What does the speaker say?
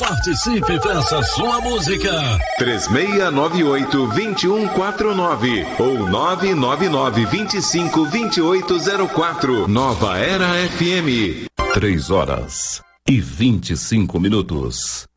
Participe, peça sua música. 3698-2149 ou 999-252804. Nova Era FM. 3 horas e 25 minutos.